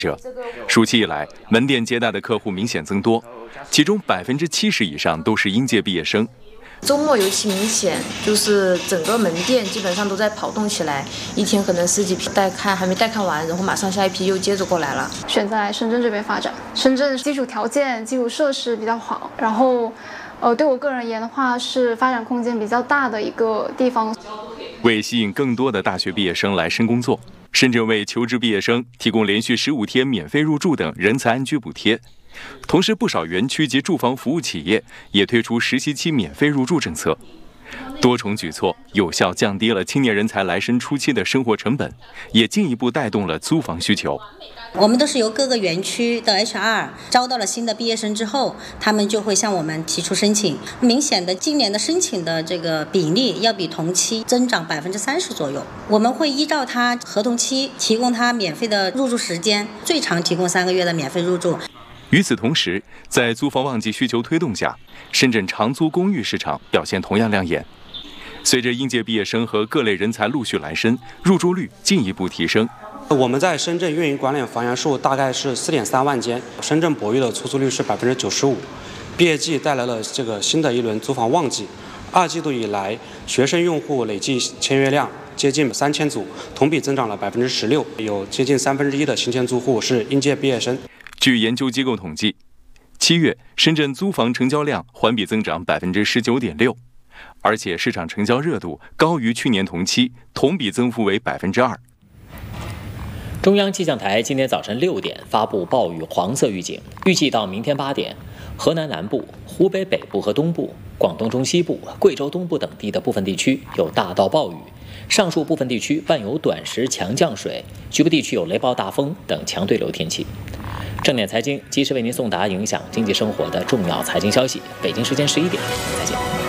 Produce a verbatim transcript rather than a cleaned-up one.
者。暑期以来，门店接待的客户明显增多，其中百分之七十以上都是应届毕业生。 周末尤其明显，就是整个门店基本上都在跑动起来，一天可能十几批带看，还没带看完，然后马上下一批又接着过来了。 选择来深圳这边发展，深圳基础条件、基础设施比较好，然后，呃，对我个人而言的话，是发展空间比较大的一个地方。 为吸引更多的大学毕业生来深工作，深圳为求职毕业生提供连续十五天免费入住等人才安居补贴。同时，不少园区及住房服务企业也推出实习期免费入住政策，多重举措有效降低了青年人才来深初期的生活成本，也进一步带动了租房需求。 我们都是由各个园区的 H R 招到了新的毕业生之后，他们就会向我们提出申请。明显的，今年的申请的这个比例要比同期增长百分之三十左右。我们会依照他合同期提供他免费的入住时间，最长提供三个月的免费入住。 与此同时，在租房旺季需求推动下，深圳长租公寓市场表现同样亮眼。随着应届毕业生和各类人才陆续来深，入住率进一步提升。 我们在深圳运营管理房源数大概是四点三万间，深圳博域的出租率是百分之九十五。毕业季带来了这个新的一轮租房旺季，二季度以来，学生用户累计签约量接近三千组，同比增长了百分之十六，有接近三分之一的新签租户是应届毕业生。 据研究机构统计，七月深圳租房成交量环比增长百分之十九点六，而且市场成交热度高于去年同期，同比增幅为百分之二。 中央气象台今天早晨六点发布暴雨黄色预警，预计到明天八点，河南南部、湖北北部和东部、广东中西部、贵州东部等地的部分地区有大到暴雨，上述部分地区伴有短时强降水，局部地区有雷暴大风等强对流天气。正点财经及时为您送达影响经济生活的重要财经消息。北京时间十一点，再见。